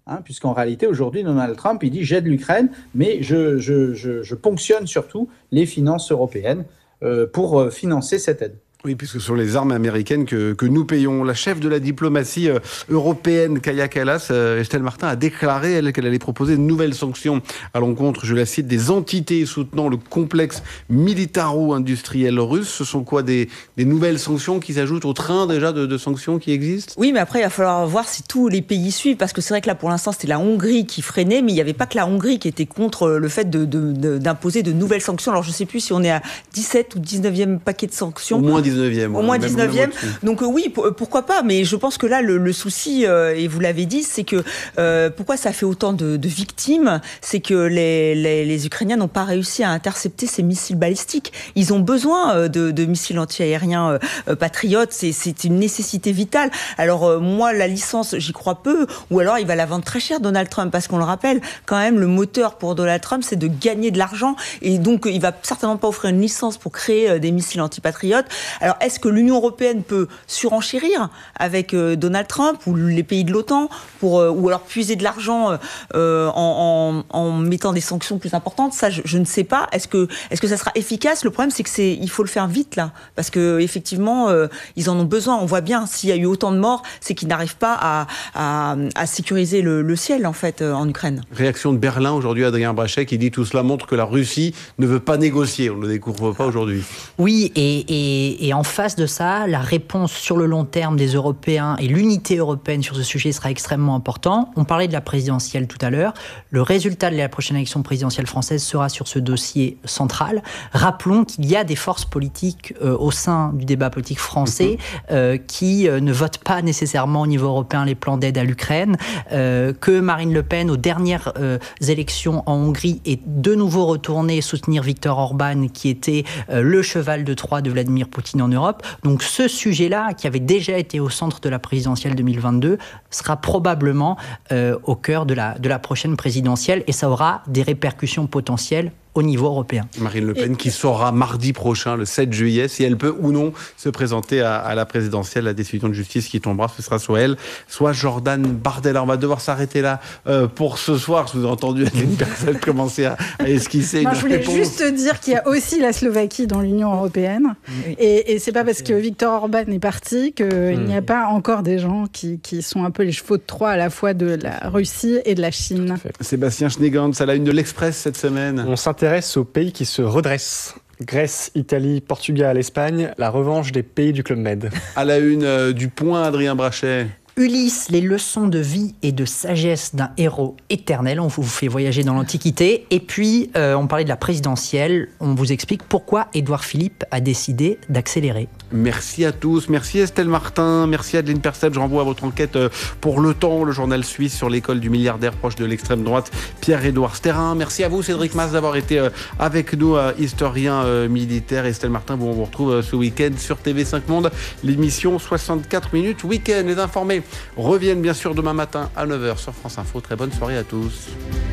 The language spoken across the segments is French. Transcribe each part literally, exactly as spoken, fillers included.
hein, puisqu'en réalité, aujourd'hui, Donald Trump, il dit « j'aide l'Ukraine, mais je, je, je, je ponctionne surtout les finances européennes euh, pour euh, financer cette aide ». Oui, puisque ce sont les armes américaines que, que nous payons. La chef de la diplomatie euh, européenne, Kaja Kallas, euh, Estelle Martin, a déclaré elle, qu'elle allait proposer de nouvelles sanctions à l'encontre, je la cite, des entités soutenant le complexe militaro-industriel russe. Ce sont quoi, des, des nouvelles sanctions qui s'ajoutent au train déjà de, de sanctions qui existent ? Oui, mais après, il va falloir voir si tous les pays suivent, parce que c'est vrai que là, pour l'instant, c'était la Hongrie qui freinait, mais il n'y avait pas que la Hongrie qui était contre le fait de, de, de, d'imposer de nouvelles sanctions. Alors, je ne sais plus si on est à dix-sept ou dix-neuvième paquet de sanctions. Au moins dix-neuvième. Au moins dix-neuvième. Donc euh, oui, p- pourquoi pas. Mais je pense que là, le, le souci, euh, et vous l'avez dit, c'est que euh, pourquoi ça fait autant de, de victimes, c'est que les, les, les Ukrainiens n'ont pas réussi à intercepter ces missiles balistiques. Ils ont besoin euh, de, de missiles antiaériens euh, euh, patriotes. C'est, c'est une nécessité vitale. Alors euh, moi, la licence, j'y crois peu. Ou alors, il va la vendre très cher, Donald Trump, parce qu'on le rappelle, quand même, le moteur pour Donald Trump, c'est de gagner de l'argent. Et donc, il va certainement pas offrir une licence pour créer euh, des missiles antipatriotes. Alors, est-ce que l'Union européenne peut surenchérir avec euh, Donald Trump ou les pays de l'OTAN pour, euh, ou alors puiser de l'argent euh, en, en, en mettant des sanctions plus importantes ? Ça, je, je ne sais pas. Est-ce que, est-ce que ça sera efficace ? Le problème, c'est que c'est, il faut le faire vite là, parce que effectivement, euh, ils en ont besoin. On voit bien, s'il y a eu autant de morts, c'est qu'ils n'arrivent pas à, à, à sécuriser le, le ciel en fait euh, en Ukraine. Réaction de Berlin aujourd'hui, Adrien Brachet, qui dit tout cela montre que la Russie ne veut pas négocier. On ne le découvre pas aujourd'hui. Oui, et, et, et en face de ça, la réponse sur le long terme des Européens et l'unité européenne sur ce sujet sera extrêmement important. On parlait de la présidentielle tout à l'heure. Le résultat de la prochaine élection présidentielle française sera sur ce dossier central. Rappelons qu'il y a des forces politiques euh, au sein du débat politique français euh, qui euh, ne votent pas nécessairement au niveau européen les plans d'aide à l'Ukraine, euh, que Marine Le Pen, aux dernières euh, élections en Hongrie, est de nouveau retournée soutenir Viktor Orban, qui était euh, le cheval de Troie de Vladimir Poutine en Europe. Donc ce sujet-là, qui avait déjà été au centre de la présidentielle deux mille vingt-deux, sera probablement euh, au cœur de la, de la prochaine présidentielle, et ça aura des répercussions potentielles au niveau européen. Marine Le Pen, et... qui saura mardi prochain, le sept juillet, si elle peut ou non se présenter à, à la présidentielle. La décision de justice qui tombera, ce sera soit elle, soit Jordan Bardella. On va devoir s'arrêter là euh, pour ce soir. Je vous ai entendu une personne commencer à, à esquisser non, une je voulais réponse. juste dire qu'il y a aussi la Slovaquie dans l'Union européenne. Oui. Et, et c'est pas parce que Viktor Orban est parti qu'il mmh. n'y a pas encore des gens qui, qui sont un peu les chevaux de Troie à la fois de la Russie et de la Chine. Sébastien Schneegantz, à la une de l'Express cette semaine. On s'intéresse aux pays qui se redressent. Grèce, Italie, Portugal, Espagne, la revanche des pays du Club Med. À la une euh, du Point, Adrien Brachet. Ulysse, les leçons de vie et de sagesse d'un héros éternel. On vous fait voyager dans l'Antiquité. Et puis, euh, on parlait de la présidentielle. On vous explique pourquoi Édouard Philippe a décidé d'accélérer. Merci à tous. Merci Estelle Martin. Merci Adeline Percel. Je renvoie à votre enquête pour Le Temps, le journal suisse sur l'école du milliardaire proche de l'extrême droite, Pierre-Édouard Sterrin. Merci à vous, Cédric Mas, d'avoir été avec nous, historien militaire. Estelle Martin, bon, on vous retrouve ce week-end sur T V cinq Monde. L'émission soixante-quatre minutes week-end. Les informés reviennent bien sûr demain matin à neuf heures sur France Info. Très bonne soirée à tous.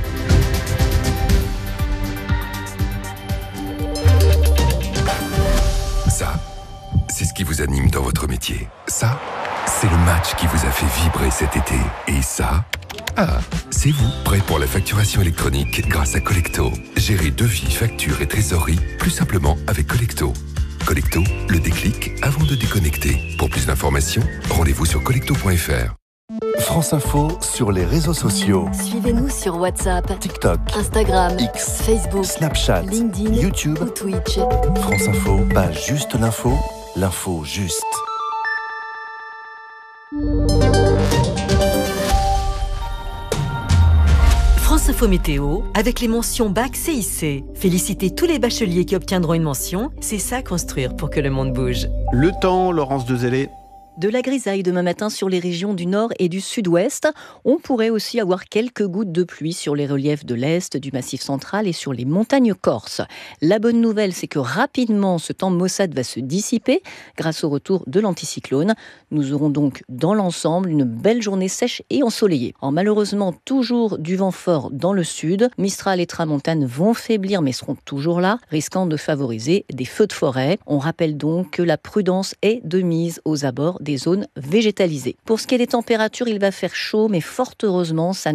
Ça, c'est ce qui vous anime dans votre métier. Ça, c'est le match qui vous a fait vibrer cet été. Et ça, ah, c'est vous, prêt pour la facturation électronique grâce à Collecto. Gérez devis, factures et trésorerie plus simplement avec Collecto. Collecto, le déclic avant de déconnecter. Pour plus d'informations, rendez-vous sur collecto point f r. France Info sur les réseaux sociaux. Suivez-nous sur WhatsApp, TikTok, Instagram, X, Facebook, Snapchat, LinkedIn, YouTube ou Twitch. France Info, pas juste l'info, l'info juste. France Info Météo, avec les mentions Bac C I C. Félicitez tous les bacheliers qui obtiendront une mention. C'est ça construire pour que le monde bouge. Le Temps, Laurence Dezellé. De la grisaille demain matin sur les régions du nord et du sud-ouest. On pourrait aussi avoir quelques gouttes de pluie sur les reliefs de l'est, du massif central et sur les montagnes corses. La bonne nouvelle, c'est que rapidement, ce temps maussade va se dissiper grâce au retour de l'anticyclone. Nous aurons donc dans l'ensemble une belle journée sèche et ensoleillée. En malheureusement, toujours du vent fort dans le sud. Mistral et tramontane vont faiblir mais seront toujours là, risquant de favoriser des feux de forêt. On rappelle donc que la prudence est de mise aux abords des zones végétalisées. Pour ce qui est des températures, il va faire chaud, mais fort heureusement, ça